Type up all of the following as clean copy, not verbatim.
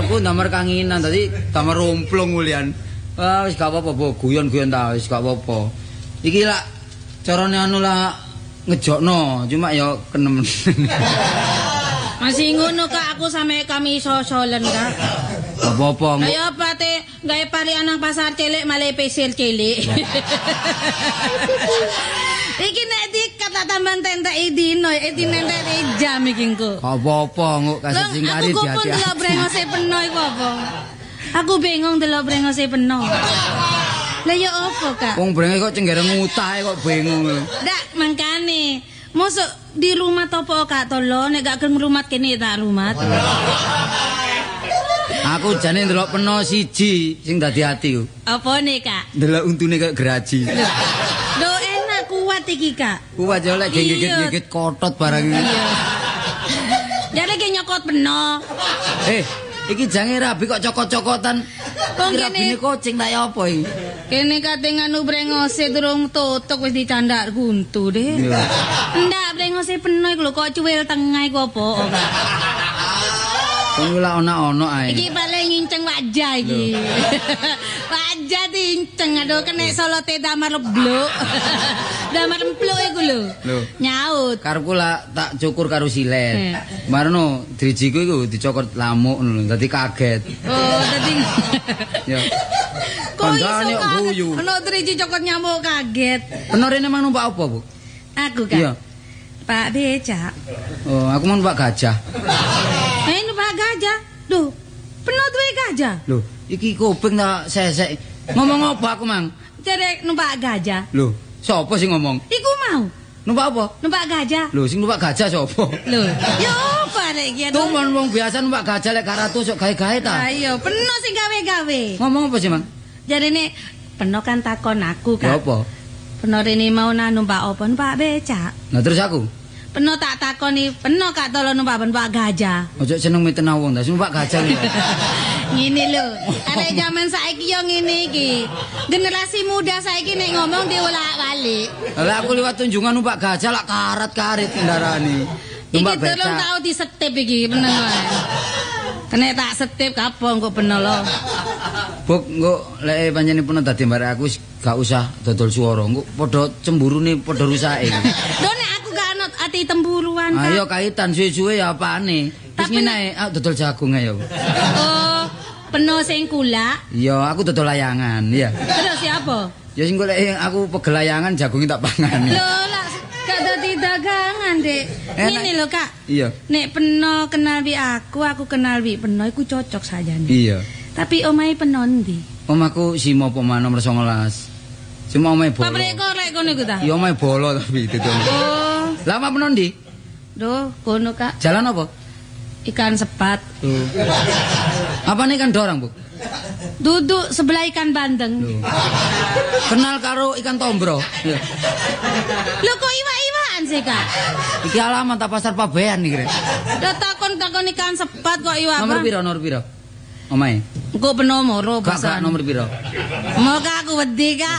karepku ndamar kanginan dadi damar romplong ulian. Ah wis gak apa-apa, Bu. Guyon-guyon ta wis gak apa-apa. Iki lak carane anu lah ngejokno, cuma ya kenemen. Masih ngono Kak, aku sampe kami sosolen Kak. Apa-apa. Kaya apa te gawe parian nang pasar cilik malah pesir cilik. Iki nek dikata tambahan tentek dino, nentek jam iki engko. Apa-apa nguk kasih singkari Aku pun delok brengose peno iku apa. Aku bingung delok brengose peno. Lah ya apa Kak? Wong brengos kok cenggere ngutah kok bingung. Ndak mangkane. Mosok di rumah topo Kak tolo nek gak gelem rumat kene tak rumat. Aku jane ndelok peno siji sing dadi ati ku. Apa nih Kak? Ndelok untune kayak geraji. Do enak kuat iki Kak. Kuat yo lek gigit-gigit kotot barang iki. Iya. Jare ge nyokot peno. Iki jange rabi kok cokot-cokotan. Wong Rabine kene kucing tak ya apa iki? kene kate nganu brengose durung tutuk wis dicandak guntu deh. Ndak brengose peno iku lho kok cuwil tengah iku apa Kak? Wong lak ono ae. Iki paling nginceng wajah iki. Wajah diinceng aduh kena solote damar lebluk. Damar empluk iku lho. Nyaut. Karepku lak tak cukur karo silet. Marno drijiku iku dicokot lamuk ngono lho, dadi kaget. Oh, dadi. Ya. Kok Kandhane iso guyu. ono driji cokot nyamuk kaget. Peno rene mang numpak apa, Bu? Aku kan. Iya. Pak becak. Oh, aku mau numpak gajah. Numpak gajah. Duh, penuh duwe gajah. Loh, iki kuping tak sesek. Ngomong apa aku, Mang? Jadi numpak gajah. Loh, sapa sing ngomong? Iku mau. Numpak apa? Numpak gajah. Loh, sing numpak gajah sapa? Loh, ya apa rek iki? Tumpon wong biasa numpak gajah lek karatus sok gawe-gawe ta. Ayo, penuh sing gawe-gawe. Ngomong apa sih, Mang? Jadi nek penuh kan takon aku Ya kan. apa? Penuh rene mau numpak apa? Numpak becak. Nah, terus aku? Penuh tak takoni, penuh Kak tolong numpak gajah. Ojo seneng mitena wong, dah numpak gajah iki. Ngene lho, arek zaman saiki yo ngene iki. Generasi muda saiki nek ngomong diolak-walik. Lah aku liwat tunjungan numpak gajah lak karat-karit kendaraane. Iki Numpak tolong becak. tau disetip iki bener wae. Kena tak setip kapong kok bener lho. Buk, engko lek pancen pun dadi mbare aku gak usah dodol swara. Engko padha cemburune padha rusake. Lho nek aku gak ana ati temburuan Kak. Ayo kaitan suwe-suwe ya apane. Wis Tapi ngene ae, aku dodol jagung ayo. Oh, penuh sing kulak. Iya, aku dodol layangan, iya. Terus siapa? Ya sing golek aku pegel layangan jagung tak pangani. Lho lah gak dadi dagangan, Dek. Ngene lho, Kak. Iya. Nek Peno kenal wi aku kenal wi Peno iku cocok sajane. Iya. Tapi omahe Peno ndi? Omaku Simo Poma nomor 19. Cuma omahe bolo. Pabrik korek kono iku ta? Iya omahe bolo tapi dodol. Oh, Lama Peno ndi? duh, kono Kak. Jalan apa? Ikan sepat. Apa nih ikan dorang, Bu? Duduk sebelah ikan bandeng. Kenal karo ikan tombro. Iya. Lho kok iwak-iwakan sih, Kak? Iki alamat ta pasar Pabean iki, Rek. Lah takon ikan sepat kok iwak. Nomor piro? Omahe. Engko Peno moro Gak pesan. nomor piro? Mau Kak aku wedi, Kak.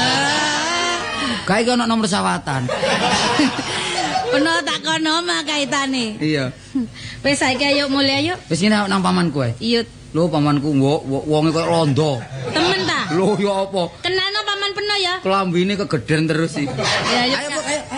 Kae ono nomor sawatan. Peno takon oma kaitane. Iya. Wis saiki ayo mulai ayo. Wis ngene nang pamanku ae. Iya, Lho pamanku wonge koyo londo. temen ta? Lho ya apa? Kenalno paman Peno ya. Klambine kegeden terus iki. Ya, ayo. Ayo, Bu, ayo.